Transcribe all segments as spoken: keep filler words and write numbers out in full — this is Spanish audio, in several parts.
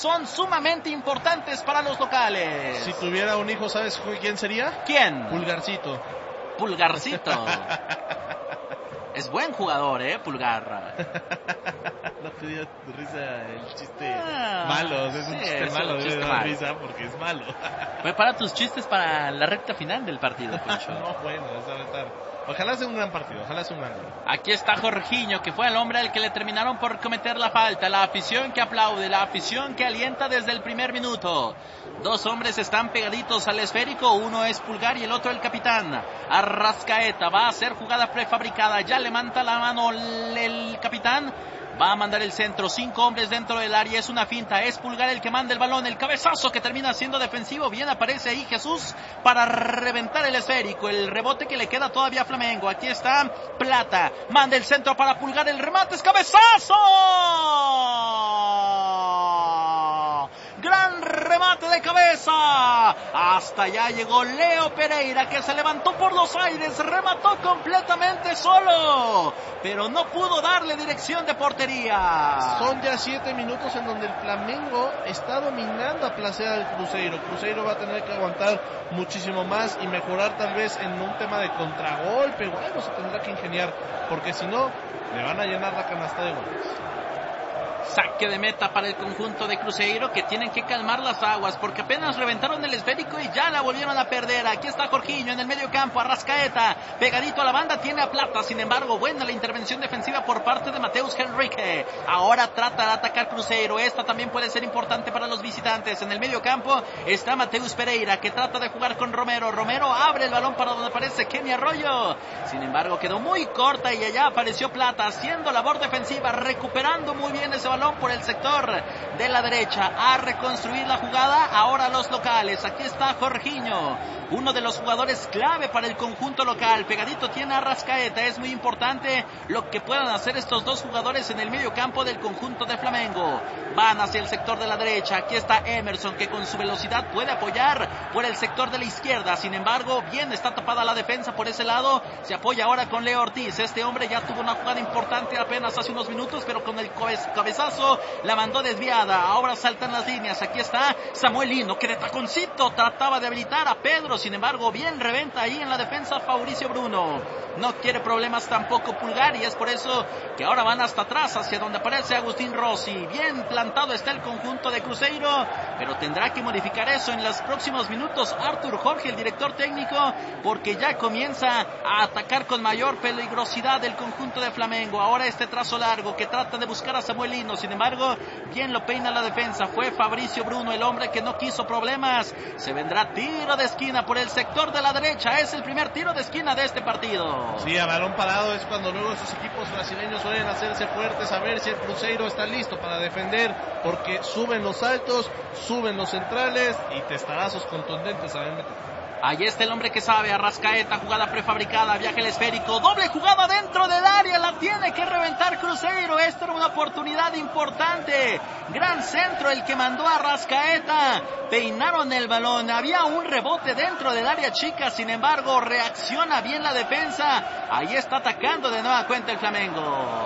son sumamente importantes para los locales. Si tuviera un hijo, ¿sabes quién sería? ¿Quién? Pulgarcito. Pulgarcito. Es buen jugador, ¿eh? Pulgar. No te dio risa el chiste ah, malo. Es sí, un chiste es malo. un chiste Debe malo. dar risa porque es malo. Prepara tus chistes para la recta final del partido, Poncho. No, bueno, esa va a estar. Ojalá sea un gran partido, ojalá sea un gran gol. Aquí está Jorginho, que fue el hombre al que le terminaron por cometer la falta. La afición que aplaude, la afición que alienta desde el primer minuto. Dos hombres están pegaditos al esférico, uno es Pulgar y el otro el capitán. Arrascaeta va a hacer jugada prefabricada, ya levanta la mano el, el capitán. Va a mandar el centro, cinco hombres dentro del área, es una finta, es Pulgar el que manda el balón, el cabezazo que termina siendo defensivo, bien aparece ahí Jesús para reventar el esférico, el rebote que le queda todavía a Flamengo. Aquí está Plata, manda el centro para Pulgar, el remate es cabezazo, gran remate de cabeza, hasta allá llegó Leo Pereira, que se levantó por los aires, remató completamente solo, pero no pudo darle dirección de portería. Son ya siete minutos en donde el Flamengo está dominando a placer al Cruzeiro. Cruzeiro va a tener que aguantar muchísimo más y mejorar tal vez en un tema de contragolpe. Bueno, se tendrá que ingeniar, porque si no, le van a llenar la canasta de goles. Saque de meta para el conjunto de Cruzeiro, que tienen que calmar las aguas porque apenas reventaron el esférico y ya la volvieron a perder. Aquí está Jorginho en el medio campo, Arrascaeta pegadito a la banda, tiene a Plata. Sin embargo, buena la intervención defensiva por parte de Mateus Henrique. Ahora trata de atacar Cruzeiro, esta también puede ser importante para los visitantes. En el medio campo está Mateus Pereira, que trata de jugar con Romero. Romero abre el balón para donde aparece Kenny Arroyo, sin embargo quedó muy corta y allá apareció Plata haciendo labor defensiva, recuperando muy bien ese balón por el sector de la derecha, a reconstruir la jugada ahora los locales. Aquí está Jorginho, uno de los jugadores clave para el conjunto local, pegadito tiene a Arrascaeta. Es muy importante lo que puedan hacer estos dos jugadores en el medio campo del conjunto de Flamengo. Van hacia el sector de la derecha, aquí está Emerson, que con su velocidad puede apoyar por el sector de la izquierda, sin embargo bien está tapada la defensa por ese lado. Se apoya ahora con Leo Ortiz, este hombre ya tuvo una jugada importante apenas hace unos minutos, pero con el cabezazo la mandó desviada. Ahora saltan las líneas, aquí está Samuel Lino, que de taconcito trataba de habilitar a Pedro, sin embargo bien reventa ahí en la defensa Fabricio Bruno. No quiere problemas tampoco Pulgar y es por eso que ahora van hasta atrás, hacia donde aparece Agustín Rossi. Bien plantado está el conjunto de Cruzeiro, pero tendrá que modificar eso en los próximos minutos Artur Jorge, el director técnico, porque ya comienza a atacar con mayor peligrosidad el conjunto de Flamengo. Ahora este trazo largo que trata de buscar a Samuel Lino, sin embargo bien lo peina la defensa. Fue Fabricio Bruno el hombre que no quiso problemas. Se vendrá tiro de esquina por el sector de la derecha, es el primer tiro de esquina de este partido. Sí, a balón parado es cuando luego esos equipos brasileños suelen hacerse fuertes, a ver si el Cruzeiro está listo para defender, porque suben los altos, suben los centrales y testarazos contundentes saben meter. Ahí está el hombre que sabe, Arrascaeta, jugada prefabricada, viaje el esférico, doble jugada dentro del área, la tiene que reventar Cruzeiro. Esta era una oportunidad importante, gran centro el que mandó a Arrascaeta, peinaron el balón, había un rebote dentro del área chica, sin embargo reacciona bien la defensa. Ahí está atacando de nueva cuenta el Flamengo.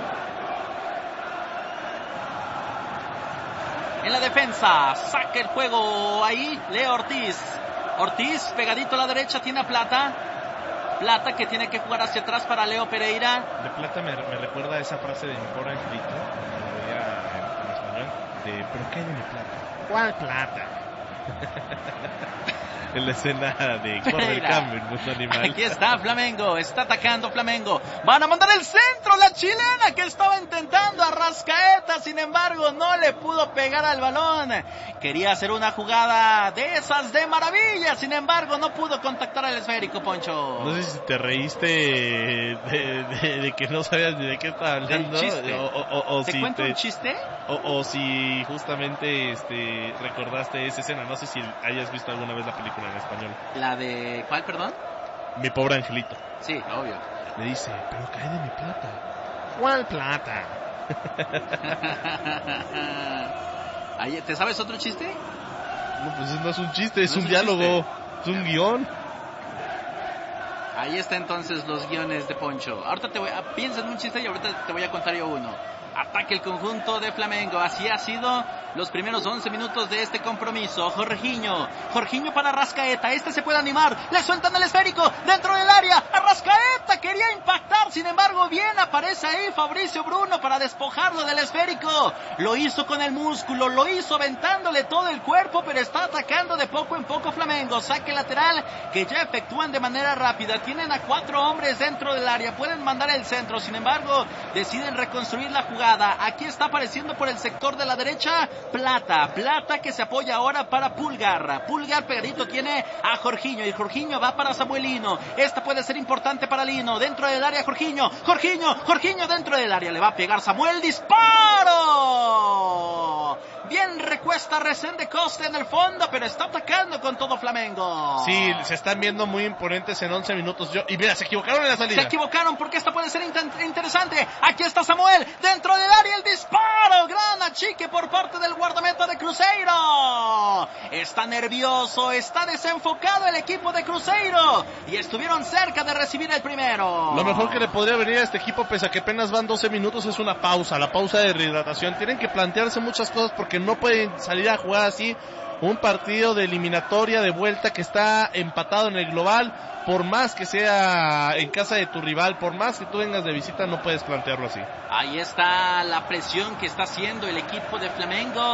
En la defensa, saca el juego ahí Leo Ortiz. Ortiz, pegadito a la derecha, tiene a Plata. Plata que tiene que jugar hacia atrás para Leo Pereira. De Plata me, me recuerda a esa frase de mi pobre angelito, como diría en, en español, de ¿pero qué hay de mi plata? ¿Cuál plata? En la escena de Corre el Cambio, el mundo animal. Aquí está Flamengo, está atacando Flamengo. Van a mandar el centro, la chilena que estaba intentando Arrascaeta, sin embargo no le pudo pegar al balón. Quería hacer una jugada de esas de maravilla, sin embargo no pudo contactar al esférico, Poncho. No sé si te reíste de, de, de que no sabías ni de qué estaba hablando. Del chiste. O, o, o ¿Te si cuento te, un chiste? O, o si justamente este recordaste esa escena. No sé si hayas visto alguna vez la película en español. ¿La de cuál, perdón? Mi pobre angelito. Sí, obvio. Le dice, pero cae de mi plata. ¿Cuál plata? Ahí, ¿te sabes otro chiste? No, pues no es un chiste, es no un es diálogo, chiste. Es un guión. Ahí está entonces los guiones de Poncho. Ahorita te voy a... Piensa en un chiste y ahorita te voy a contar yo uno. Ataque el conjunto de Flamengo. Así ha sido los primeros once minutos de este compromiso. Jorginho, Jorginho para Arrascaeta, este se puede animar, le sueltan el esférico dentro del área, Arrascaeta quería impactar, sin embargo bien aparece ahí Fabricio Bruno para despojarlo del esférico, lo hizo con el músculo, lo hizo aventándole todo el cuerpo, pero está atacando de poco en poco Flamengo. Saque lateral que ya efectúan de manera rápida, tienen a cuatro hombres dentro del área, pueden mandar el centro, sin embargo deciden reconstruir la jugada. Aquí está apareciendo por el sector de la derecha Plata, Plata que se apoya ahora para Pulgar, Pulgar pegadito tiene a Jorginho y Jorginho va para Samuelino, esta puede ser importante para Lino, dentro del área Jorginho, Jorginho, Jorginho dentro del área, le va a pegar Samuel, disparo, bien recuesta Resende Costa en el fondo, pero está atacando con todo Flamengo. Sí, se están viendo muy imponentes en once minutos, yo, y mira, se equivocaron en la salida. Se equivocaron porque esta puede ser inter- interesante, aquí está Samuel, dentro del área el disparo, gran achique por parte del guardameta de Cruzeiro, está nervioso, está desenfocado el equipo de Cruzeiro, y estuvieron cerca de recibir el primero. Lo mejor que le podría venir a este equipo, pese a que apenas van doce minutos, es una pausa, la pausa de rehidratación. Tienen que plantearse muchas cosas porque no pueden salir a jugar así un partido de eliminatoria de vuelta que está empatado en el global. Por más que sea en casa de tu rival, por más que tú vengas de visita, no puedes plantearlo así. Ahí está la presión que está haciendo el equipo de Flamengo.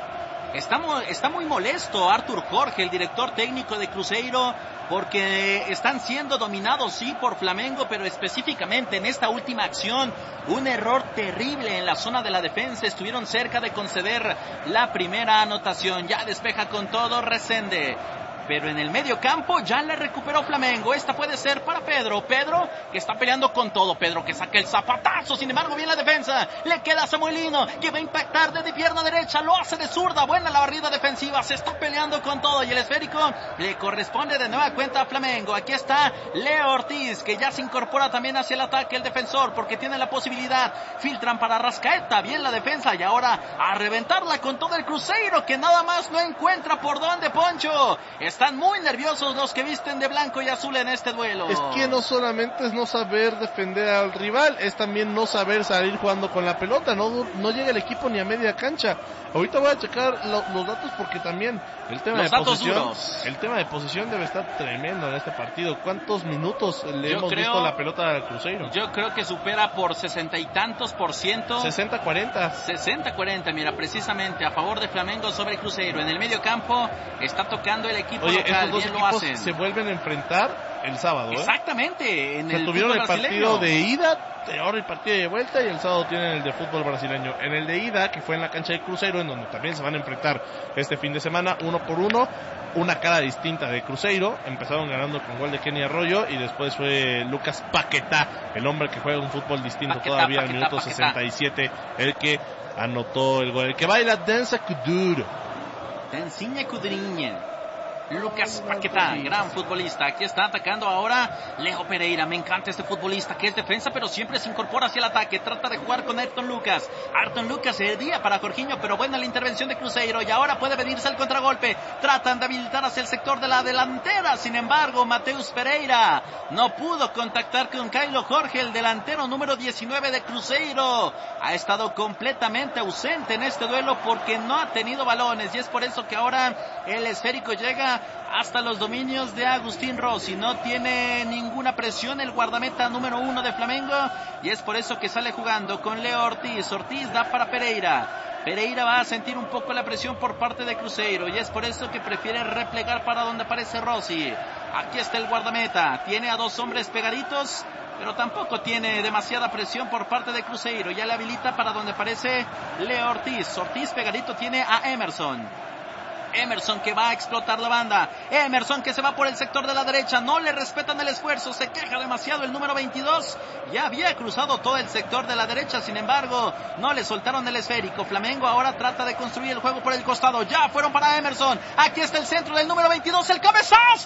Está muy, está muy molesto Arthur Jorge, el director técnico de Cruzeiro, porque están siendo dominados, sí, por Flamengo, pero específicamente en esta última acción, un error terrible en la zona de la defensa, estuvieron cerca de conceder la primera anotación, ya despeja con todo Resende. Pero en el medio campo ya le recuperó Flamengo. Esta puede ser para Pedro. Pedro que está peleando con todo. Pedro que saca el zapatazo. Sin embargo, bien la defensa. Le queda a Samuelino que va a impactar desde pierna derecha. Lo hace de zurda. Buena la barrida defensiva. Se está peleando con todo. Y el esférico le corresponde de nueva cuenta a Flamengo. Aquí está Leo Ortiz que ya se incorpora también hacia el ataque el defensor porque tiene la posibilidad. Filtran para Arrascaeta. Bien la defensa. Y ahora a reventarla con todo el Cruzeiro que nada más no encuentra por dónde, Poncho. Están muy nerviosos los que visten de blanco y azul en este duelo. Es que no solamente es no saber defender al rival, es también no saber salir jugando con la pelota. No, no llega el equipo ni a media cancha. Ahorita voy a checar lo, los datos porque también el tema los de datos posesión, duros. el tema de posesión debe estar tremendo en este partido. ¿Cuántos minutos le yo hemos creo, visto la pelota al Cruzeiro? Yo creo que supera por sesenta y tantos por ciento. sesenta cuarenta. sesenta cuarenta, mira, precisamente a favor de Flamengo sobre Cruzeiro. En el medio campo está tocando el equipo Oye, local, estos dos bien equipos lo hacen. se vuelven a enfrentar el sábado, ¿eh? Exactamente, en Se el tuvieron el brasileño. partido de ida, ahora el partido de vuelta y el sábado tienen el de fútbol brasileño. En el de ida, que fue en la cancha de Cruzeiro, en donde también se van a enfrentar este fin de semana, uno por uno, una cara distinta de Cruzeiro. Empezaron ganando con gol de Kenny Arroyo y después fue Lucas Paquetá, el hombre que juega un fútbol distinto Paquetá, todavía al Paquetá, minuto Paquetá. sesenta y siete, el que anotó el gol, el que baila danza kuduro. Dancinha Cudrinha. Lucas Paquetá, gran futbolista. Aquí está atacando ahora Leo Pereira. Me encanta este futbolista que es defensa, pero siempre se incorpora hacia el ataque. Trata de jugar con Ayrton Lucas. Ayrton Lucas el día para Jorginho, pero buena la intervención de Cruzeiro. Y ahora puede venirse el contragolpe. Tratan de habilitar hacia el sector de la delantera. Sin embargo, Mateus Pereira no pudo contactar con Kylo Jorge, el delantero número diecinueve de Cruzeiro. Ha estado completamente ausente en este duelo porque no ha tenido balones. Y es por eso que ahora el esférico llega hasta los dominios de Agustín Rossi. No tiene ninguna presión el guardameta número uno de Flamengo y es por eso que sale jugando con Leo Ortiz. Ortiz da para Pereira. Pereira va a sentir un poco la presión por parte de Cruzeiro y es por eso que prefiere replegar para donde aparece Rossi. Aquí está el guardameta. Tiene a dos hombres pegaditos, pero tampoco tiene demasiada presión por parte de Cruzeiro. Ya le habilita para donde aparece Leo Ortiz. Ortiz pegadito tiene a Emerson. Emerson que va a explotar la banda. Emerson que se va por el sector de la derecha. No le respetan el esfuerzo. Se queja demasiado el número veintidós. Ya había cruzado todo el sector de la derecha. Sin embargo, no le soltaron el esférico. Flamengo ahora trata de construir el juego por el costado. Ya fueron para Emerson. Aquí está el centro del número veintidós. ¡El cabezazo!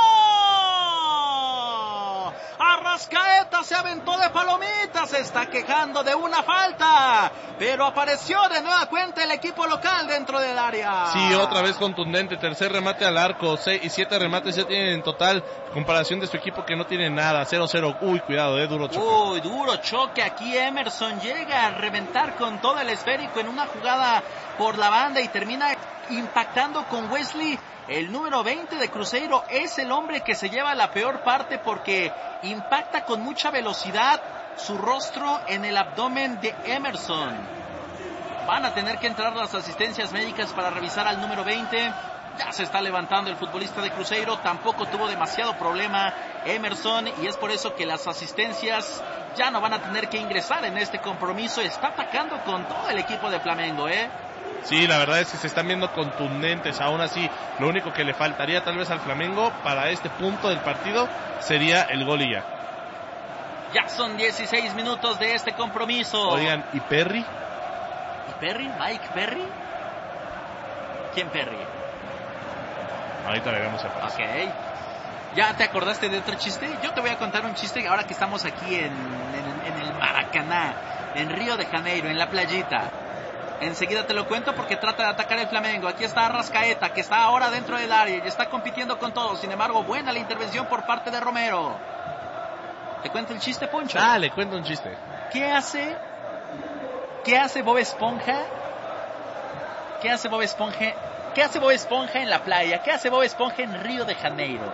Arrascaeta se aventó de palomitas, se está quejando de una falta, pero apareció de nueva cuenta el equipo local dentro del área. Sí, otra vez contundente, tercer remate al arco, seis y siete remates ya tienen en total, comparación de su equipo que no tiene nada, cero cero, uy, cuidado, eh, duro choque. Uy, duro choque, aquí Emerson llega a reventar con todo el esférico en una jugada por la banda y termina impactando con Wesley. El número veinte de Cruzeiro es el hombre que se lleva la peor parte porque impacta con mucha velocidad su rostro en el abdomen de Emerson. Van a tener que entrar las asistencias médicas para revisar al número veinte. Ya se está levantando el futbolista de Cruzeiro. Tampoco tuvo demasiado problema Emerson y es por eso que las asistencias ya no van a tener que ingresar en este compromiso. Está atacando con todo el equipo de Flamengo, ¿eh? Sí, la verdad es que se están viendo contundentes. Aún así, lo único que le faltaría tal vez al Flamengo para este punto del partido sería el gol y ya. Ya son dieciséis minutos de este compromiso. Oigan, ¿y Perry? ¿Y Perry? ¿Mike Perry? ¿Quién Perry? Ahorita veremos el paso. Ok. ¿Ya te acordaste de otro chiste? Yo te voy a contar un chiste ahora que estamos aquí en, en, en el Maracaná, en Río de Janeiro, en la playita. Enseguida te lo cuento porque trata de atacar el Flamengo. Aquí está Arrascaeta, que está ahora dentro del área y está compitiendo con todos. Sin embargo, buena la intervención por parte de Romero. ¿Te cuento el chiste, Poncho? Ah, le cuento un chiste. ¿Qué hace? ¿Qué hace Bob Esponja? ¿Qué hace Bob Esponja? ¿Qué hace Bob Esponja en la playa? ¿Qué hace Bob Esponja en Río de Janeiro?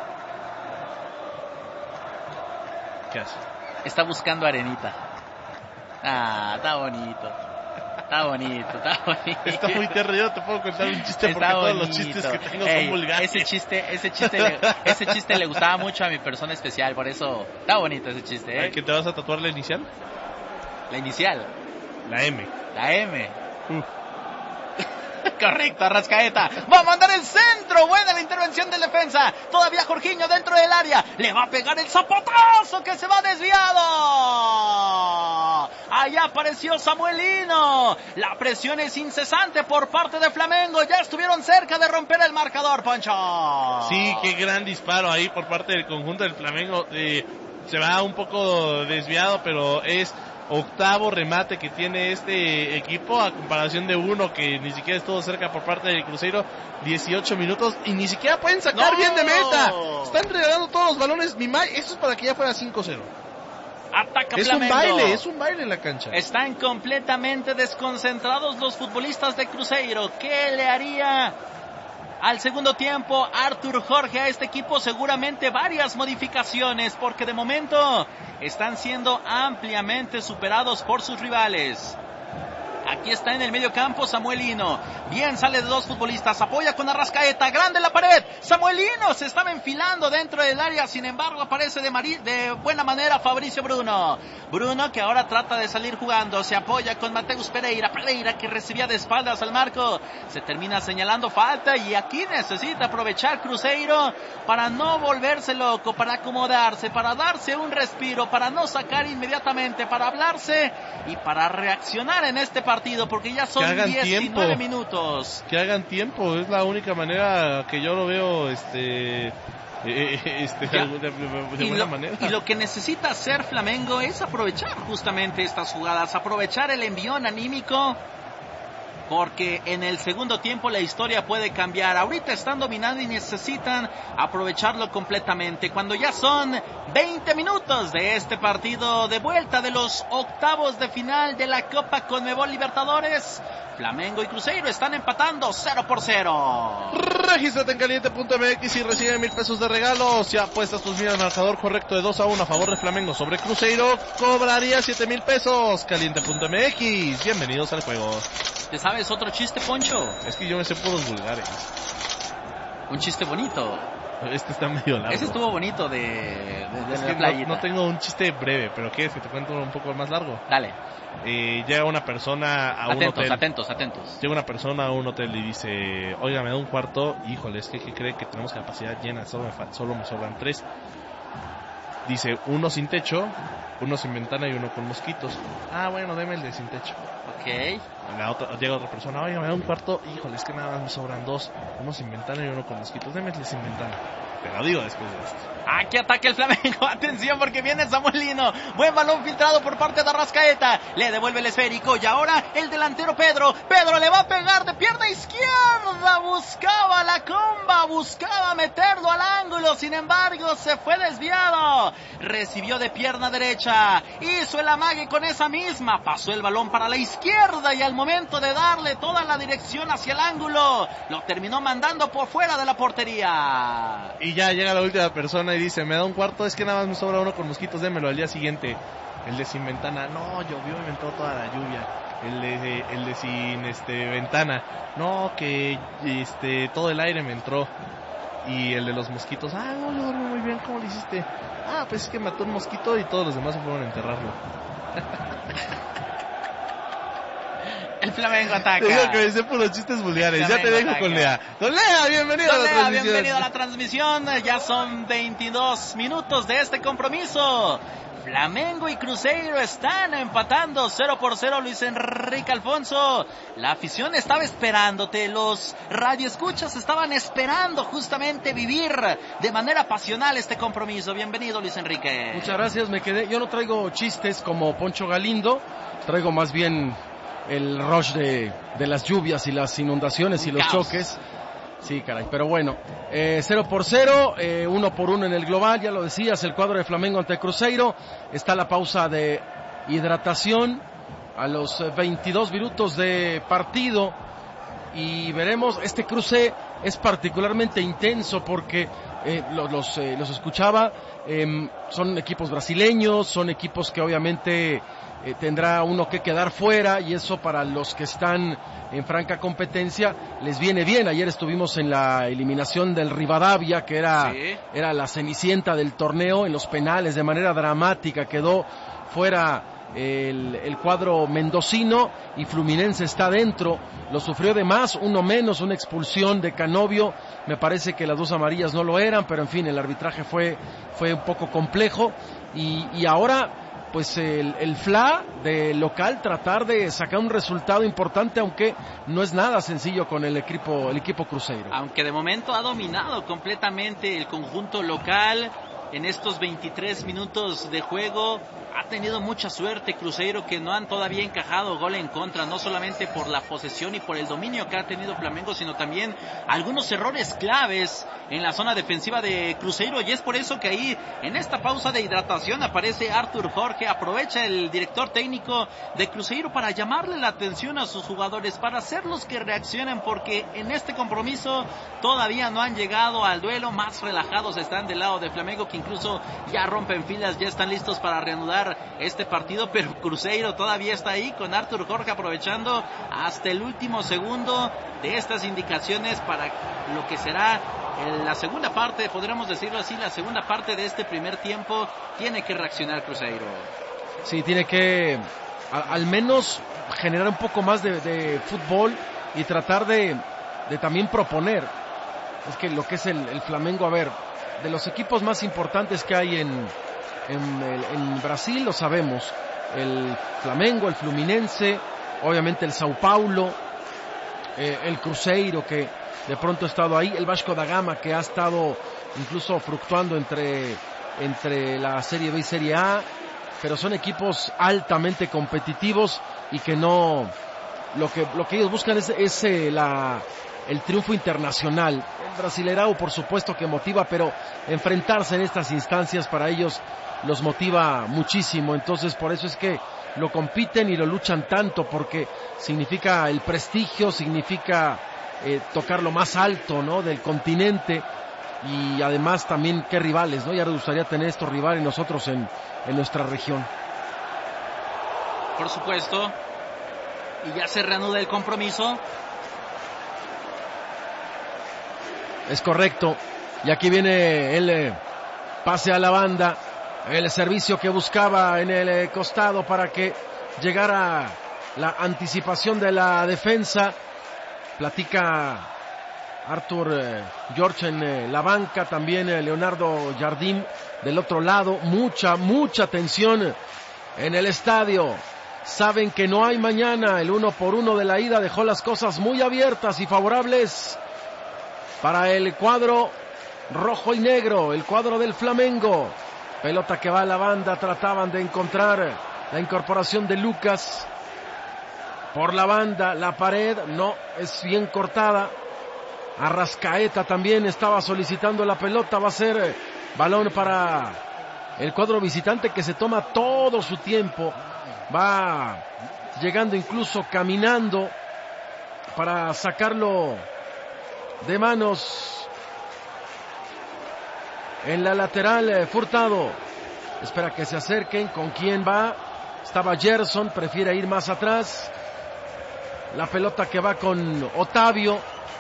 ¿Qué hace? Está buscando arenita. Ah, está bonito. Está bonito, está bonito. Está muy terrible, te puedo contar un chiste está porque bonito. Todos los chistes que tengo Ey, son vulgares. Ese chiste, ese chiste, le, ese chiste le gustaba mucho a mi persona especial, por eso está bonito ese chiste, ¿eh? ¿Que te vas a tatuar la inicial? La inicial. La M. La M. Uh. Correcto, Arrascaeta. Va a mandar el centro. Buena la intervención del defensa. Todavía Jorginho dentro del área. Le va a pegar el zapotazo que se va desviado. Allá apareció Samuelino. La presión es incesante por parte de Flamengo. Ya estuvieron cerca de romper el marcador, Poncho. Sí, qué gran disparo ahí por parte del conjunto del Flamengo. Eh, se va un poco desviado, pero es octavo remate que tiene este equipo a comparación de uno que ni siquiera estuvo cerca por parte del Cruzeiro. Dieciocho minutos y ni siquiera pueden sacar ¡No! bien de meta. Están regalando todos los balones. Mi May, eso es para que ya fuera cinco cero. Ataca es Flamengo. un baile, es un baile en la cancha. Están completamente desconcentrados los futbolistas de Cruzeiro. ¿Qué le haría al segundo tiempo Artur Jorge a este equipo? Seguramente varias modificaciones, porque de momento están siendo ampliamente superados por sus rivales. Aquí está en el medio campo Samuelino. Bien, sale de dos futbolistas. Apoya con Arrascaeta. Grande la pared. Samuelino se estaba enfilando dentro del área. Sin embargo, aparece de, mari- de buena manera Fabricio Bruno. Bruno que ahora trata de salir jugando. Se apoya con Mateus Pereira. Pereira que recibía de espaldas al marco. Se termina señalando falta. Y aquí necesita aprovechar Cruzeiro para no volverse loco, para acomodarse, para darse un respiro, para no sacar inmediatamente, para hablarse y para reaccionar en este partido. Partido porque ya son diecinueve tiempo. Minutos. Que hagan tiempo, es la única manera que yo lo veo este, eh, este de, de, de y buena lo, manera. Y lo que necesita hacer Flamengo es aprovechar justamente estas jugadas, aprovechar el envión anímico, porque en el segundo tiempo la historia puede cambiar. Ahorita están dominando y necesitan aprovecharlo completamente. Cuando ya son veinte minutos de este partido de vuelta de los octavos de final de la Copa Conmebol Libertadores, Flamengo y Cruzeiro están empatando cero por cero. Regístrate en caliente punto m x y recibe mil pesos de regalo. Si apuestas tus miras al marcador correcto de dos a uno a favor de Flamengo sobre Cruzeiro, cobraría siete mil pesos. caliente punto m x. Bienvenidos al juego. ¿Te sabes otro chiste, Poncho? Es que yo me sé puros vulgares. Un chiste bonito. Este está medio largo. Ese estuvo bonito de, de, de es la que playita. No, no tengo un chiste breve, pero ¿quieres que te cuente un poco más largo? Dale. Eh, llega una persona a atentos, un hotel. Atentos, atentos, atentos. Llega una persona a un hotel y dice, oiga, me da un cuarto. Híjole, es que, que cree que tenemos capacidad llena, solo me, fa- solo me sobran tres. Dice, uno sin techo, uno sin ventana y uno con mosquitos. Ah, bueno, deme el de sin techo. Ok. La otra, llega otra persona, oiga, me da un cuarto. Híjole, es que nada más me sobran dos. Uno sin ventana y uno con mosquitos. Deme el de sin ventana. Te lo digo después de esto. Aquí ataca el Flamengo. Atención porque viene Samuelino. Buen balón filtrado por parte de Arrascaeta. Le devuelve el esférico. Y ahora el delantero Pedro. Pedro le va a pegar de pierna izquierda. Buscaba la comba. buscaba meterlo al ángulo, sin embargo se fue desviado, recibió de pierna derecha, hizo el amague con esa misma, pasó el balón para la izquierda y al momento de darle toda la dirección hacia el ángulo, lo terminó mandando por fuera de la portería. Y ya llega la última persona y dice, me da un cuarto, es que nada más me sobra uno con mosquitos, démelo al día siguiente. El de sin ventana, no, llovió y me entró toda la lluvia. El de, el de sin este ventana, no, que este todo el aire me entró. Y el de los mosquitos, ah, no, yo dormí muy bien, ¿cómo lo hiciste? Ah, pues es que mató un mosquito y todos los demás se fueron a enterrarlo. El Flamengo ataca. Te digo que me sé puros chistes vulgares. Ya te dejo ataca. Con Lea. Don Lea, bienvenido Don a la Lea, transmisión. Bienvenido a la transmisión. Ya son veintidós minutos de este compromiso. Flamengo y Cruzeiro están empatando cero por cero, Luis Enrique Alfonso. La afición estaba esperándote, los radioescuchas estaban esperando justamente vivir de manera pasional este compromiso. Bienvenido, Luis Enrique. Muchas gracias, me quedé. Yo no traigo chistes como Poncho Galindo, traigo más bien el rush de, de las lluvias y las inundaciones y los caos. choques. Sí, caray, pero bueno, eh, cero por cero, eh, uno por uno en el global, ya lo decías, el cuadro de Flamengo ante Cruzeiro, está la pausa de hidratación a los veintidós minutos de partido y veremos, este cruce es particularmente intenso porque eh, los, los, eh, los escuchaba, eh, son equipos brasileños, son equipos que obviamente eh, tendrá uno que quedar fuera y eso para los que están en franca competencia les viene bien. Ayer estuvimos en la eliminación del Rivadavia, que era, sí. era la cenicienta del torneo, en los penales de manera dramática quedó fuera el, el cuadro mendocino y Fluminense está dentro, lo sufrió de más, uno menos, una expulsión de Canovio, me parece que las dos amarillas no lo eran, pero en fin, el arbitraje fue, fue un poco complejo y, y ahora pues el, el F L A de local tratar de sacar un resultado importante, aunque no es nada sencillo con el equipo, el equipo Cruzeiro. Aunque de momento ha dominado completamente el conjunto local en estos veintitrés minutos de juego. Ha tenido mucha suerte Cruzeiro, que no han todavía encajado gol en contra, no solamente por la posesión y por el dominio que ha tenido Flamengo, sino también algunos errores claves en la zona defensiva de Cruzeiro, y es por eso que ahí en esta pausa de hidratación aparece Artur Jorge. Aprovecha el director técnico de Cruzeiro para llamarle la atención a sus jugadores, para hacerlos que reaccionen, porque en este compromiso todavía no han llegado al duelo, más relajados están del lado de Flamengo, que incluso ya rompen filas, ya están listos para reanudar este partido, pero Cruzeiro todavía está ahí con Artur Jorge aprovechando hasta el último segundo de estas indicaciones para lo que será la segunda parte, podremos decirlo así, la segunda parte de este primer tiempo. Tiene que reaccionar Cruzeiro. Sí, tiene que a, al menos generar un poco más de, de fútbol y tratar de, de también proponer. Es que lo que es el, el Flamengo, a ver, de los equipos más importantes que hay en En, el, en Brasil, lo sabemos, el Flamengo, el Fluminense, obviamente el Sao Paulo, eh, el Cruzeiro, que de pronto ha estado ahí, el Vasco da Gama, que ha estado incluso fluctuando entre, entre la Serie B y Serie A, pero son equipos altamente competitivos y que no, lo que, lo que ellos buscan es, es eh, la, el triunfo internacional. El Brasileirao, por supuesto que motiva, pero enfrentarse en estas instancias para ellos los motiva muchísimo, entonces por eso es que lo compiten y lo luchan tanto, porque significa el prestigio, significa eh, tocar lo más alto, ¿no?, del continente, y además también qué rivales, ¿no? Ya nos gustaría tener estos rivales nosotros en, en nuestra región. Por supuesto, y ya se reanuda el compromiso. Es correcto, y aquí viene el eh, pase a la banda, el servicio que buscaba en el eh, costado para que llegara la anticipación de la defensa. Platica Artur eh, Jorge en eh, la banca, también eh, Leonardo Jardim del otro lado. Mucha, mucha tensión en el estadio. Saben que no hay mañana. El uno por uno de la ida dejó las cosas muy abiertas y favorables para el cuadro rojo y negro, el cuadro del Flamengo. Pelota que va a la banda, trataban de encontrar la incorporación de Lucas por la banda, la pared no es bien cortada. Arrascaeta también estaba solicitando la pelota. Va a ser balón para el cuadro visitante, que se toma todo su tiempo. Va llegando incluso caminando para sacarlo de manos en la lateral. Furtado espera que se acerquen. ¿Con quién va? Estaba Gerson, prefiere ir más atrás. La pelota que va con Otavio.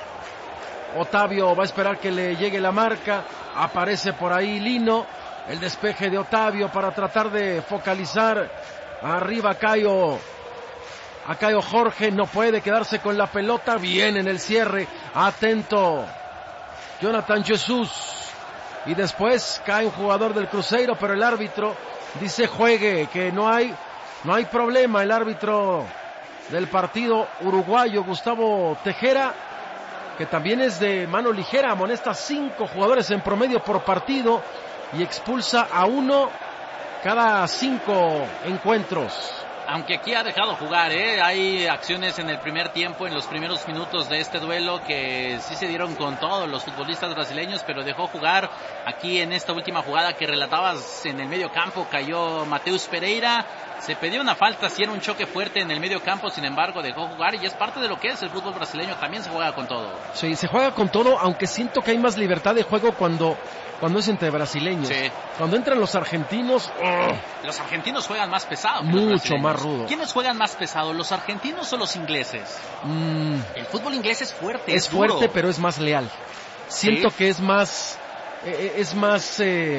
Otavio va a esperar que le llegue la marca. Aparece por ahí Lino. El despeje de Otavio para tratar de focalizar arriba a Caio. A Caio Jorge, no puede quedarse con la pelota. Bien en el cierre. Atento Jonathan Jesús. Y después cae un jugador del Cruzeiro, pero el árbitro dice juegue, que no hay, no hay problema. El árbitro del partido uruguayo, Gustavo Tejera, que también es de mano ligera, amonesta cinco jugadores en promedio por partido y expulsa a uno cada cinco encuentros. Aunque aquí ha dejado jugar, ¿eh? Hay acciones en el primer tiempo, en los primeros minutos de este duelo, que sí se dieron con todos los futbolistas brasileños, pero dejó jugar. Aquí en esta última jugada que relatabas en el medio campo, cayó Mateus Pereira. Se pedía una falta, sí era un choque fuerte en el medio campo, sin embargo dejó jugar, y es parte de lo que es el fútbol brasileño, también se juega con todo. Sí, se juega con todo, aunque siento que hay más libertad de juego cuando, cuando es entre brasileños. Sí. Cuando entran los argentinos... ¡oh! Los argentinos juegan más pesado que mucho más rudo. ¿Quiénes juegan más pesado, los argentinos o los ingleses? Mm. El fútbol inglés es fuerte, es, es fuerte, duro. Pero es más leal. Siento ¿sí? que es más... Eh, es más... Eh,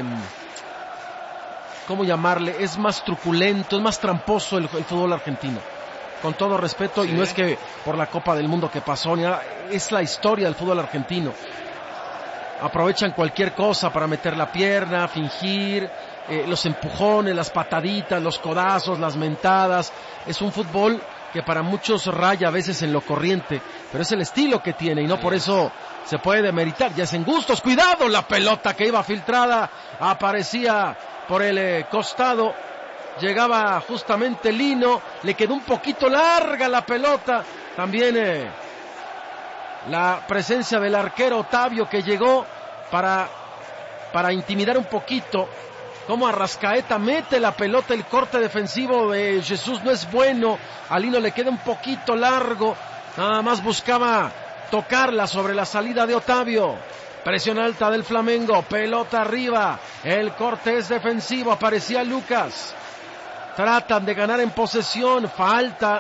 ¿Cómo llamarle? Es más truculento, es más tramposo el, el fútbol argentino. Con todo respeto, sí. Y no es que por la Copa del Mundo que pasó, ni nada, es la historia del fútbol argentino. Aprovechan cualquier cosa para meter la pierna, fingir, eh, los empujones, las pataditas, los codazos, las mentadas. Es un fútbol que para muchos raya a veces en lo corriente, pero es el estilo que tiene y no por eso se puede demeritar. Ya es en gustos. Cuidado, la pelota que iba filtrada aparecía por el eh, costado, llegaba justamente Lino, le quedó un poquito larga la pelota, también eh, la presencia del arquero Otavio, que llegó para, para intimidar un poquito, como Arrascaeta mete la pelota. El corte defensivo de Jesús no es bueno, a Lino le queda un poquito largo, nada más buscaba tocarla sobre la salida de Otavio. Presión alta del Flamengo, pelota arriba, el corte es defensivo, aparecía Lucas. Tratan de ganar en posesión, falta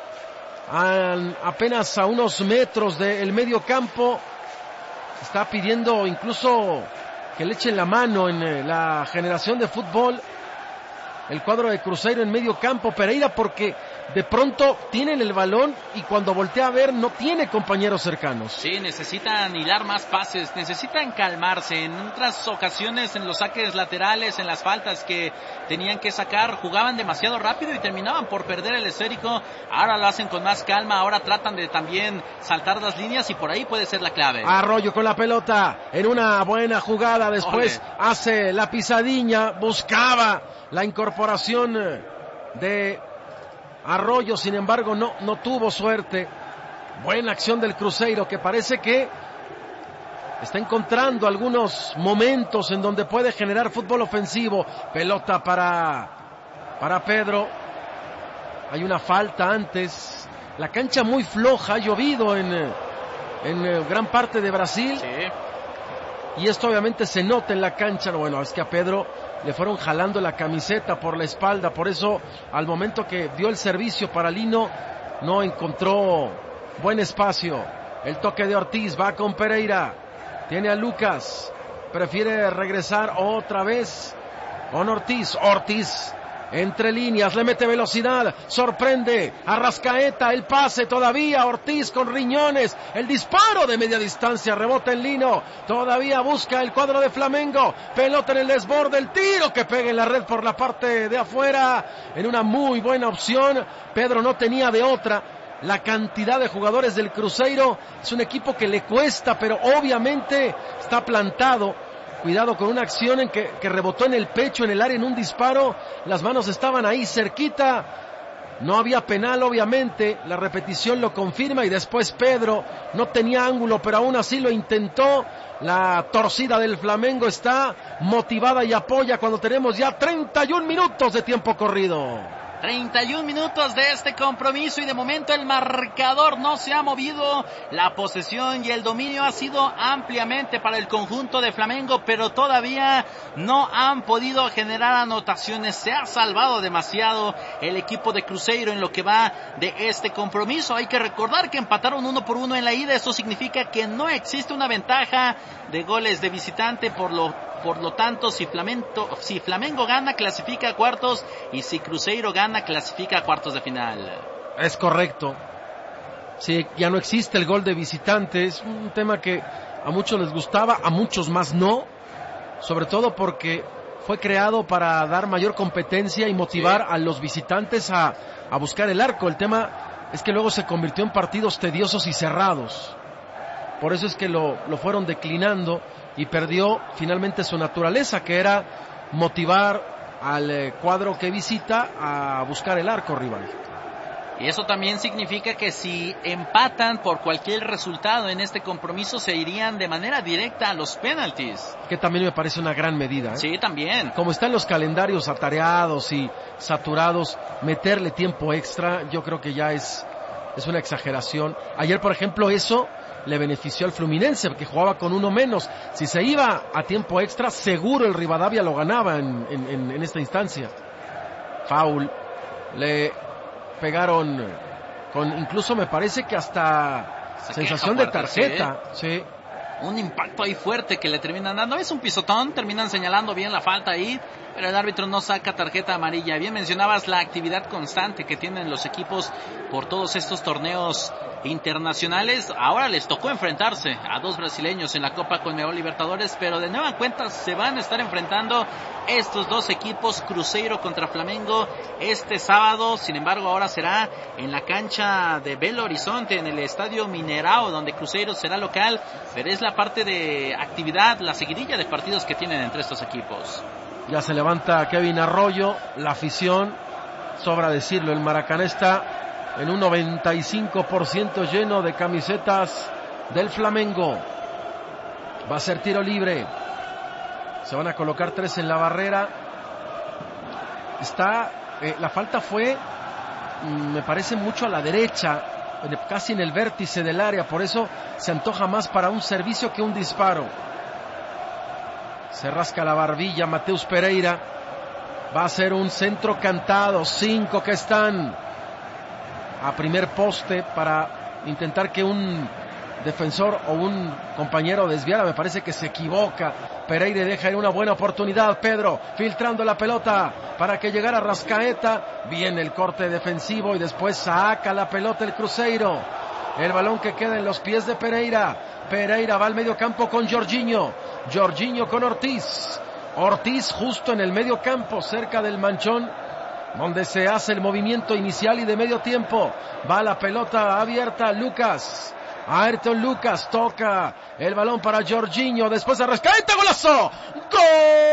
a, apenas a unos metros del medio campo. Está pidiendo incluso que le echen la mano en la generación de fútbol el cuadro de Cruzeiro en medio campo. Pereira, porque de pronto tienen el balón y cuando voltea a ver no tiene compañeros cercanos. Sí, necesitan hilar más pases, necesitan calmarse. En otras ocasiones, en los saques laterales, en las faltas que tenían que sacar, jugaban demasiado rápido y terminaban por perder el esférico. Ahora lo hacen con más calma, ahora tratan de también saltar las líneas y por ahí puede ser la clave. Arroyo con la pelota en una buena jugada, después Ole. hace la pisadilla, buscaba la incorporación de Arroyo, sin embargo no, no tuvo suerte. Buena acción del Cruzeiro, que parece que está encontrando algunos momentos en donde puede generar fútbol ofensivo. Pelota para, para Pedro. Hay una falta antes. La cancha muy floja, ha llovido en, en gran parte de Brasil. Sí. Y esto obviamente se nota en la cancha. Bueno, es que a Pedro le fueron jalando la camiseta por la espalda, por eso al momento que dio el servicio para Lino no encontró buen espacio. El toque de Ortiz, va con Pereira, tiene a Lucas, prefiere regresar otra vez con Ortiz. Ortiz entre líneas, le mete velocidad, sorprende Arrascaeta, el pase todavía, Ortiz con riñones, el disparo de media distancia, rebota en Lino, todavía busca el cuadro de Flamengo, pelota en el desborde, el tiro que pega en la red por la parte de afuera, en una muy buena opción. Pedro no tenía de otra. La cantidad de jugadores del Cruzeiro es un equipo que le cuesta, pero obviamente está plantado. Cuidado con una acción en que, que rebotó en el pecho, en el área, en un disparo. Las manos estaban ahí cerquita. No había penal, obviamente, la repetición lo confirma y después Pedro no tenía ángulo, pero aún así lo intentó. La torcida del Flamengo está motivada y apoya cuando tenemos ya treinta y un minutos de tiempo corrido. treinta y un minutos de este compromiso y de momento el marcador no se ha movido. La posesión y el dominio ha sido ampliamente para el conjunto de Flamengo, pero todavía no han podido generar anotaciones. Se ha salvado demasiado el equipo de Cruzeiro en lo que va de este compromiso. Hay que recordar que empataron uno por uno en la ida. Eso significa que no existe una ventaja de goles de visitante, por lo Por lo tanto, si Flamengo, si Flamengo gana, clasifica a cuartos, y si Cruzeiro gana, clasifica a cuartos de final. Es correcto. Sí, ya no existe el gol de visitante. Es un tema que a muchos les gustaba, a muchos más no. Sobre todo porque fue creado para dar mayor competencia y motivar sí. a los visitantes a, a buscar el arco. El tema es que luego se convirtió en partidos tediosos y cerrados. Por eso es que lo, lo fueron declinando y perdió finalmente su naturaleza, que era motivar al eh, cuadro que visita a buscar el arco rival. Y eso también significa que si empatan por cualquier resultado en este compromiso, se irían de manera directa a los penaltis. Que también me parece una gran medida, ¿eh? Sí, también. Como están los calendarios atareados y saturados, meterle tiempo extra, yo creo que ya es, es una exageración. Ayer, por ejemplo, eso le benefició al Fluminense, porque jugaba con uno menos. Si se iba a tiempo extra, seguro el Rivadavia lo ganaba en, en, en esta instancia. Foul. Le pegaron con, incluso me parece que hasta se sensación de tarjeta. Sí. sí. Un impacto ahí fuerte que le terminan dando. Es un pisotón, terminan señalando bien la falta ahí, pero el árbitro no saca tarjeta amarilla. Bien mencionabas la actividad constante que tienen los equipos por todos estos torneos internacionales. Ahora les tocó enfrentarse a dos brasileños en la Copa Conmebol Libertadores, pero de nueva cuenta se van a estar enfrentando estos dos equipos, Cruzeiro contra Flamengo, este sábado. Sin embargo, ahora será en la cancha de Belo Horizonte, en el Estadio Mineirao, donde Cruzeiro será local, pero es la parte de actividad, la seguidilla de partidos que tienen entre estos equipos. Ya se levanta Kevin Arroyo, la afición, sobra decirlo, el Maracaná está en un noventa y cinco por ciento lleno de camisetas del Flamengo. Va a ser tiro libre. Se van a colocar tres en la barrera. Está, eh, la falta fue, me parece, mucho a la derecha, casi en el vértice del área. Por eso se antoja más para un servicio que un disparo. Se rasca la barbilla Mateus Pereira. Va a ser un centro cantado. Cinco que están a primer poste para intentar que un defensor o un compañero desviara. Me parece que se equivoca. Pereira deja ir una buena oportunidad. Pedro filtrando la pelota para que llegara Rascaeta. Viene el corte defensivo y después saca la pelota el Cruzeiro. El balón que queda en los pies de Pereira. Pereira va al medio campo con Jorginho. Jorginho con Ortiz. Ortiz justo en el medio campo, cerca del manchón, donde se hace el movimiento inicial y de medio tiempo. Va la pelota abierta, Lucas. Ayrton Lucas toca el balón para Jorginho. Después a Rascaeta, golazo. ¡Gol!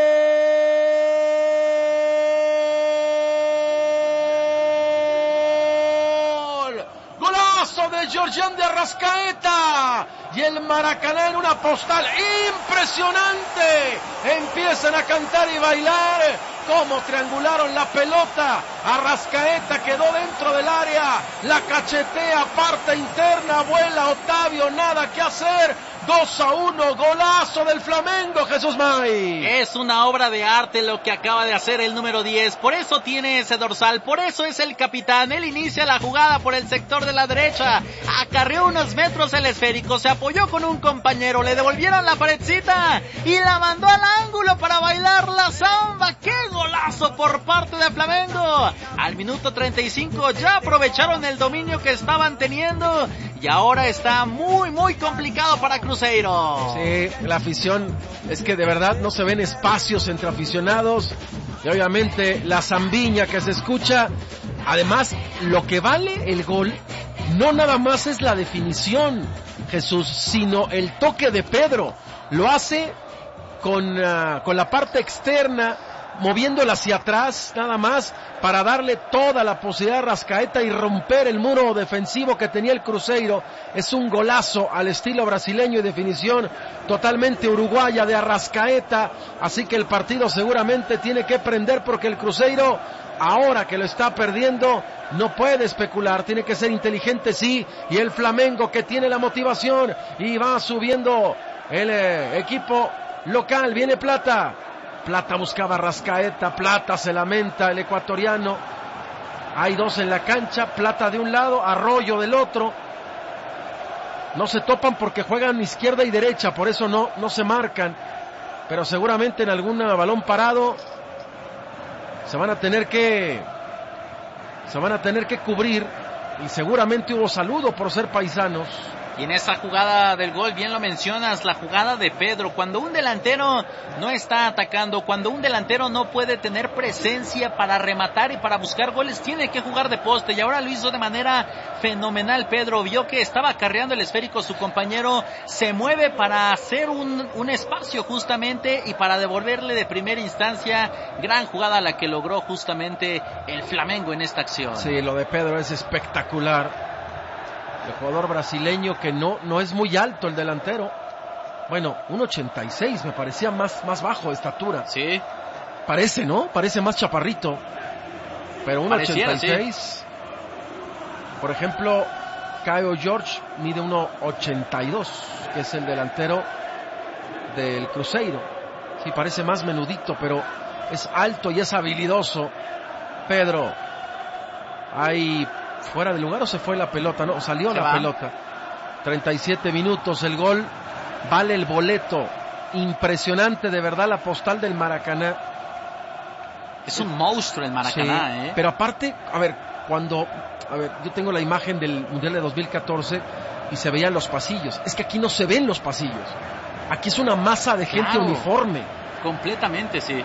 Golazo de Georgian de Arrascaeta. Y el Maracaná en una postal impresionante. Empiezan a cantar y bailar. Cómo triangularon la pelota. Arrascaeta quedó dentro del área. La cachetea, parte interna, vuela Otavio, nada que hacer. dos a uno, golazo del Flamengo, Jesús May. Es una obra de arte lo que acaba de hacer el número diez. Por eso tiene ese dorsal, por eso es el capitán. Él inicia la jugada por el sector de la derecha. Acarreó unos metros el esférico, se apoyó con un compañero, le devolvieron la paredcita y la mandó al ángulo para bailar la samba. ¡Qué golazo por parte de Flamengo! Al minuto treinta y cinco ya aprovecharon el dominio que estaban teniendo y ahora está muy muy complicado para Cruzeiro. Sí, la afición, es que de verdad no se ven espacios entre aficionados y obviamente la zambiña que se escucha. Además, lo que vale el gol no nada más es la definición, Jesús, sino el toque de Pedro. Lo hace con, uh, con la parte externa moviéndola hacia atrás, nada más, para darle toda la posibilidad a Arrascaeta y romper el muro defensivo que tenía el Cruzeiro. Es un golazo al estilo brasileño y definición totalmente uruguaya de Arrascaeta, así que el partido seguramente tiene que prender porque el Cruzeiro, ahora que lo está perdiendo, no puede especular, tiene que ser inteligente, sí, y el Flamengo que tiene la motivación y va subiendo el eh, equipo local, viene Plata. Plata buscaba a Arrascaeta, Plata se lamenta, el ecuatoriano. Hay dos en la cancha, Plata de un lado, Arroyo del otro. No se topan porque juegan izquierda y derecha, por eso no, no se marcan. Pero seguramente en algún balón parado se van a tener que se van a tener que cubrir, y seguramente hubo saludo por ser paisanos. Y en esa jugada del gol, bien lo mencionas, la jugada de Pedro, cuando un delantero no está atacando, cuando un delantero no puede tener presencia para rematar y para buscar goles, tiene que jugar de poste, y ahora lo hizo de manera fenomenal. Pedro vio que estaba acarreando el esférico su compañero, se mueve para hacer un, un espacio justamente y para devolverle de primera instancia. Gran jugada la que logró justamente el Flamengo en esta acción. Sí, lo de Pedro es espectacular. El jugador brasileño que no, no es muy alto, el delantero. Bueno, uno ochenta y seis, me parecía más, más bajo de estatura. Sí. Parece, ¿no? Parece más chaparrito. Pero uno ochenta y seis. Sí. Por ejemplo, Caio Jorge mide uno ochenta y dos, que es el delantero del Cruzeiro. Sí, parece más menudito, pero es alto y es habilidoso. Pedro. Hay... ¿Fuera de lugar o se fue la pelota? No, salió la va. pelota. treinta y siete minutos, el gol vale el boleto. Impresionante, de verdad, la postal del Maracaná. Es un monstruo el Maracaná, sí, ¿eh? Pero aparte, a ver, cuando... A ver, yo tengo la imagen del Mundial de dos mil catorce y se veían los pasillos. Es que aquí no se ven los pasillos. Aquí es una masa de gente claro, uniforme. Completamente, sí.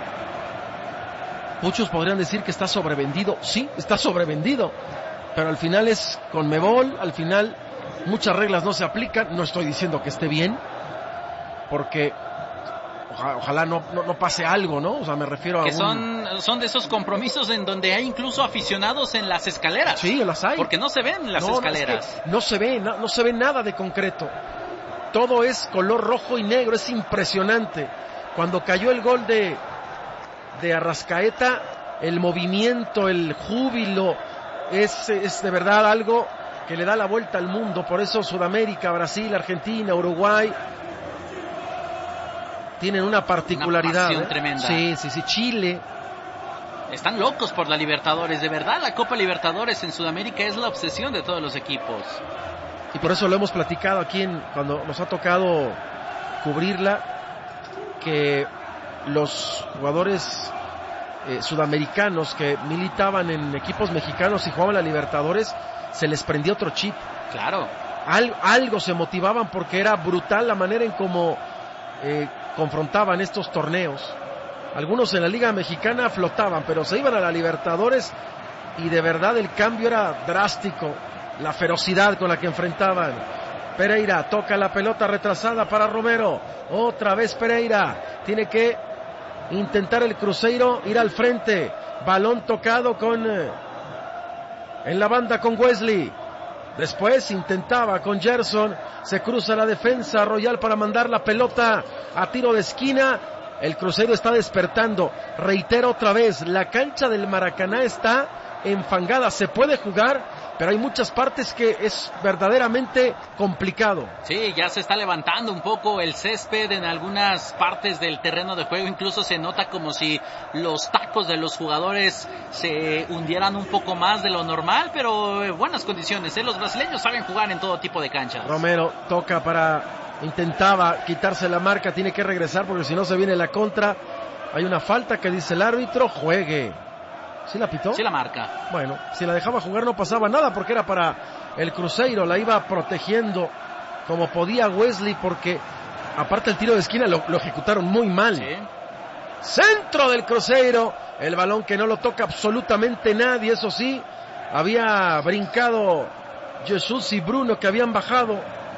Muchos podrían decir que está sobrevendido. Sí, está sobrevendido. Pero al final es Conmebol, al final muchas reglas no se aplican. No estoy diciendo que esté bien, porque ojalá, ojalá no, no, no pase algo, ¿no? O sea, me refiero a que algún... son, son de esos compromisos en donde hay incluso aficionados en las escaleras. Sí, las hay. Porque no se ven las no, escaleras. No, es que no se ve, no, no se ve nada de concreto. Todo es color rojo y negro, es impresionante. Cuando cayó el gol de, de Arrascaeta, el movimiento, el júbilo... Es, es de verdad algo que le da la vuelta al mundo. Por eso Sudamérica, Brasil, Argentina, Uruguay tienen una particularidad. Una pasión ¿eh? tremenda. Sí, sí, sí. Chile. Están locos por la Libertadores. De verdad, la Copa Libertadores en Sudamérica es la obsesión de todos los equipos. Y por eso lo hemos platicado aquí en, cuando nos ha tocado cubrirla, que los jugadores... Eh, sudamericanos que militaban en equipos mexicanos y jugaban la Libertadores, se les prendió otro chip. Claro. Al, algo se motivaban porque era brutal la manera en cómo eh, confrontaban estos torneos. Algunos en la Liga Mexicana flotaban, pero se iban a la Libertadores y de verdad el cambio era drástico. La ferocidad con la que enfrentaban. Pereira toca la pelota retrasada para Romero. Otra vez Pereira. Tiene que intentar el Cruzeiro ir al frente. Balón tocado con eh, en la banda con Wesley. Después intentaba con Gerson. Se cruza la defensa Royal para mandar la pelota a tiro de esquina. El Cruzeiro está despertando. Reitero otra vez, la cancha del Maracaná está enfangada. Se puede jugar, pero hay muchas partes que es verdaderamente complicado. Sí, ya se está levantando un poco el césped en algunas partes del terreno de juego, incluso se nota como si los tacos de los jugadores se hundieran un poco más de lo normal, pero en buenas condiciones, ¿eh? Los brasileños saben jugar en todo tipo de canchas. Romero toca para, intentaba quitarse la marca, tiene que regresar porque si no se viene la contra. Hay una falta que dice el árbitro, juegue. ¿Sí la pitó? Sí la marca. Bueno, si la dejaba jugar no pasaba nada porque era para el Cruzeiro, la iba protegiendo como podía Wesley porque aparte el tiro de esquina lo, lo ejecutaron muy mal. Sí. Centro del Cruzeiro, el balón que no lo toca absolutamente nadie, eso sí, había brincado Jesús y Bruno que habían bajado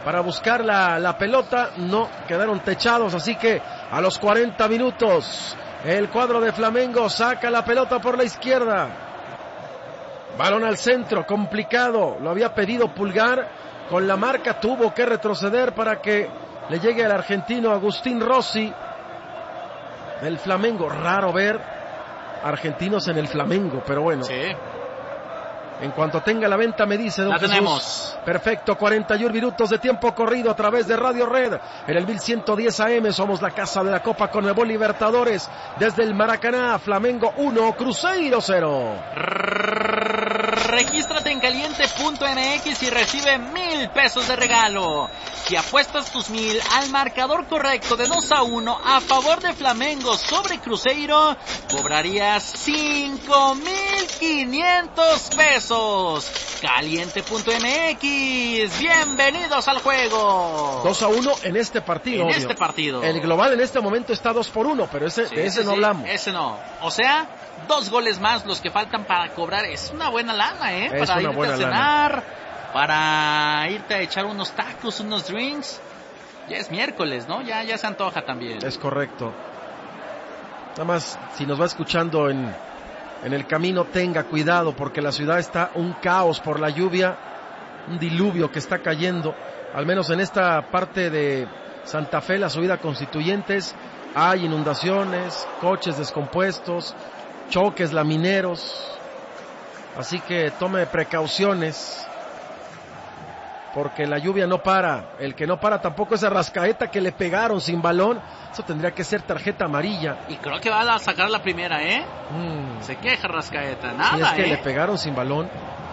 para buscar la, la pelota, no, quedaron techados, así que a los cuarenta minutos el cuadro de Flamengo saca la pelota por la izquierda, balón al centro, complicado, lo había pedido Pulgar, con la marca tuvo que retroceder para que le llegue al argentino Agustín Rossi del Flamengo. Raro ver argentinos en el Flamengo, pero bueno. Sí. En cuanto tenga la venta me dice don La Jesús. tenemos. Perfecto, cuarenta y un minutos de tiempo corrido a través de Radio Red. En el mil ciento diez A M somos la casa de la Copa Conmebol Libertadores. Desde el Maracaná, Flamengo uno, Cruzeiro cero. Regístrate en caliente punto m x y recibe mil pesos de regalo. Si apuestas tus mil al marcador correcto de dos a uno a favor de Flamengo sobre Cruzeiro, cobrarías cinco mil quinientos pesos. caliente punto m x, bienvenidos al juego. dos a uno en este partido. En obvio. este partido. El global en este momento está dos por uno, pero ese, Sí, de ese sí, no sí, hablamos. Ese no. O sea, dos goles más los que faltan para cobrar. Es una buena lana, ¿eh? Es para una irte buena a cenar, para irte a echar unos tacos, unos drinks. Ya es miércoles, ¿no? Ya, ya se antoja también. Es correcto. Nada más, si nos va escuchando en, en el camino, tenga cuidado porque la ciudad está un caos por la lluvia, un diluvio que está cayendo. Al menos en esta parte de Santa Fe, la subida Constituyentes, hay inundaciones, coches descompuestos, choques lamineros. Así que tome precauciones, porque la lluvia no para. El que no para tampoco es Arrascaeta, que le pegaron sin balón. Eso tendría que ser tarjeta amarilla. Y creo que va a sacar la primera, ¿eh? Mm. Se queja Rascaeta. Nada, Sí, es que ¿eh? le pegaron sin balón.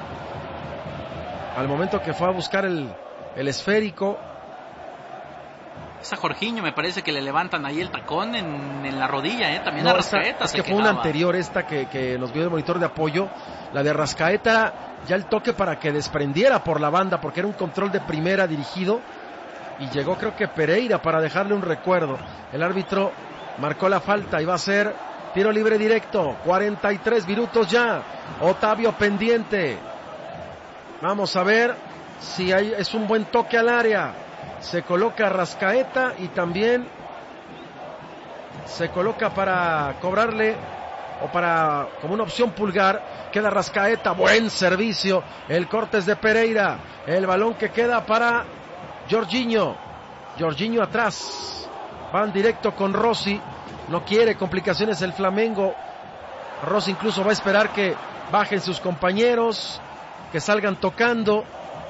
Al momento que fue a buscar el, el esférico. Esa Jorginho me parece que le levantan ahí el tacón en, en la rodilla, ¿eh? También No, a esta- Rascaeta es se que fue una quejaba. anterior esta que, que nos vio el monitor de apoyo. La de Arrascaeta, ya el toque para que desprendiera por la banda, porque era un control de primera dirigido. Y llegó creo que Pereira para dejarle un recuerdo. El árbitro marcó la falta y va a ser tiro libre directo. cuarenta y tres minutos ya. Otavio pendiente. Vamos a ver si hay, es un buen toque al área. Se coloca Rascaeta y también se coloca para cobrarle o para como una opción Pulgar. Queda Rascaeta, buen servicio. El corte es de Pereira. El balón que queda para Jorginho. Jorginho atrás. Van directo con Rossi. No quiere complicaciones el Flamengo. Rossi incluso va a esperar que bajen sus compañeros, que salgan tocando.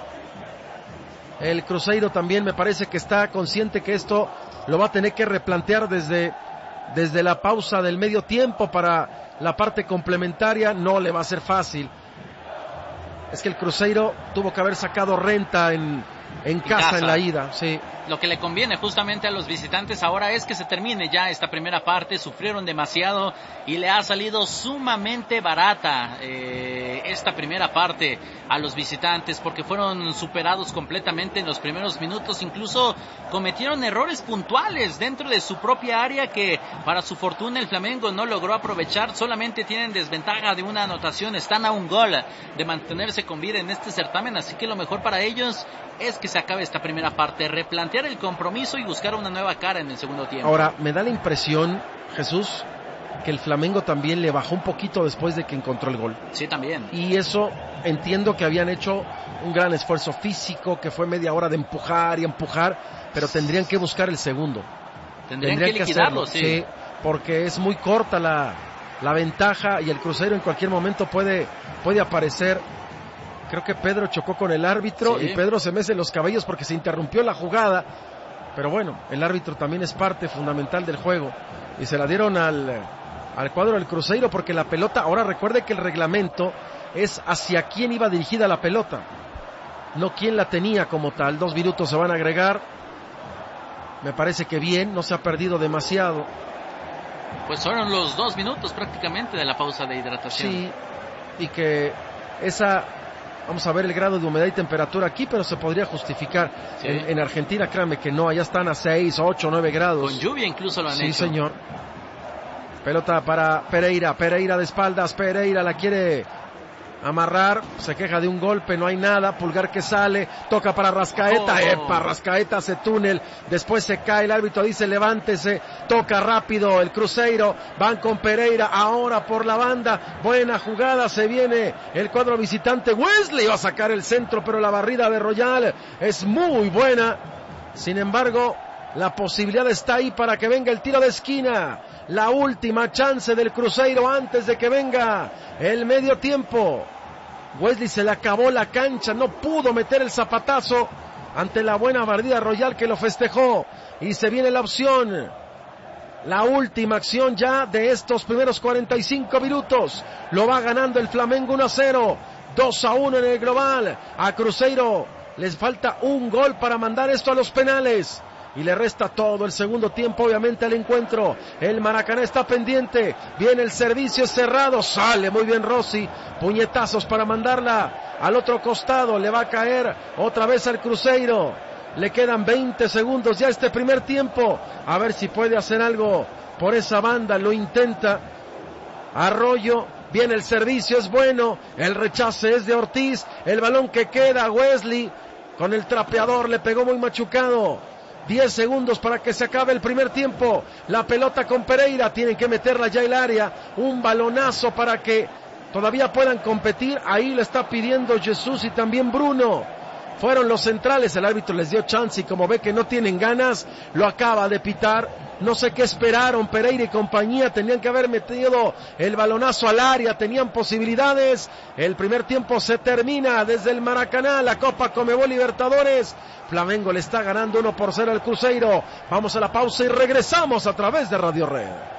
El Cruzeiro también me parece que está consciente que esto lo va a tener que replantear desde, desde la pausa del medio tiempo para la parte complementaria. No le va a ser fácil. Es que el Cruzeiro tuvo que haber sacado renta en, en casa, casa. en la ida. Sí. Lo que le conviene justamente a los visitantes ahora es que se termine ya esta primera parte. Sufrieron demasiado y le ha salido sumamente barata eh, esta primera parte a los visitantes, porque fueron superados completamente en los primeros minutos. Incluso cometieron errores puntuales dentro de su propia área que para su fortuna el Flamengo no logró aprovechar. Solamente tienen desventaja de una anotación, están a un gol de mantenerse con vida en este certamen, así que lo mejor para ellos es que se acabe esta primera parte, replantear el compromiso y buscar una nueva cara en el segundo tiempo. Ahora, me da la impresión, Jesús, que el Flamengo también le bajó un poquito después de que encontró el gol. Sí, también. Y eso entiendo que habían hecho un gran esfuerzo físico, que fue media hora de empujar y empujar, pero tendrían que buscar el segundo. Tendrían, tendrían que liquidarlo, hacerlo, sí. sí. Porque es muy corta la, la ventaja y el Cruzeiro en cualquier momento puede, puede aparecer. Creo que Pedro chocó con el árbitro sí. y Pedro se mece los cabellos porque se interrumpió la jugada. Pero bueno, el árbitro también es parte fundamental del juego. Y se la dieron al, al cuadro del Cruzeiro porque la pelota, ahora recuerde que el reglamento es hacia quién iba dirigida la pelota, no quién la tenía como tal. Dos minutos se van a agregar. Me parece que bien, no se ha perdido demasiado. Pues fueron los dos minutos prácticamente de la pausa de hidratación. Sí, y que esa... Vamos a ver el grado de humedad y temperatura aquí, pero se podría justificar. Sí. En, en Argentina, créanme que no, allá están a seis, ocho, nueve grados. Con lluvia incluso lo han sí, hecho. Sí, señor. Pelota para Pereira, Pereira de espaldas, Pereira la quiere amarrar, se queja de un golpe, no hay nada, Pulgar que sale, toca para Rascaeta, oh. epa, Rascaeta hace túnel, después se cae, el árbitro dice levántese, toca rápido el Cruzeiro, van con Pereira, ahora por la banda, buena jugada, se viene el cuadro visitante, Wesley va a sacar el centro, pero la barrida de Royal es muy buena, sin embargo, la posibilidad está ahí para que venga el tiro de esquina, la última chance del Cruzeiro antes de que venga el medio tiempo. Wesley se le acabó la cancha, no pudo meter el zapatazo ante la buena barrida Royal que lo festejó, y se viene la opción, la última acción ya de estos primeros cuarenta y cinco minutos, lo va ganando el Flamengo uno a cero, dos a uno en el global, a Cruzeiro les falta un gol para mandar esto a los penales. Y le resta todo el segundo tiempo, obviamente, al encuentro. El Maracaná está pendiente. Viene el servicio cerrado. Sale muy bien Rossi. Puñetazos para mandarla al otro costado. Le va a caer otra vez al Cruzeiro. Le quedan veinte segundos ya este primer tiempo. A ver si puede hacer algo por esa banda. Lo intenta Arroyo. Viene el servicio, es bueno. El rechace es de Ortiz. El balón que queda, Wesley con el trapeador. Le pegó muy machucado. diez segundos para que se acabe el primer tiempo. La pelota con Pereira, tienen que meterla ya el área. Un balonazo para que todavía puedan competir. Ahí le está pidiendo Jesús y también Bruno. Fueron los centrales, el árbitro les dio chance y como ve que no tienen ganas, lo acaba de pitar. No sé qué esperaron, Pereira y compañía, tenían que haber metido el balonazo al área, tenían posibilidades. El primer tiempo se termina desde el Maracaná, la Copa Conmebol Libertadores. Flamengo le está ganando uno por cero al Cruzeiro. Vamos a la pausa y regresamos a través de Radio Red.